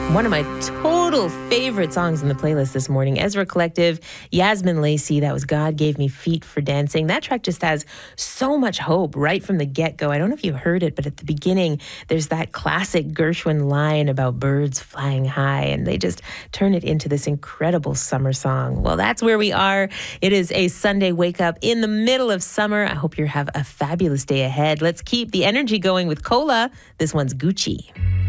One of my total favorite songs in the playlist this morning, Ezra Collective, Yasmin Lacey, that was God Gave Me Feet for Dancing. That track just has so much hope right from the get-go. I don't know if you heard it, but at the beginning, there's that classic Gershwin line about birds flying high, and they just turn it into this incredible summer song. Well, that's where we are. It is a Sunday wake-up in the middle of summer. I hope you have a fabulous day ahead. Let's keep the energy going with Cola. This one's Gucci.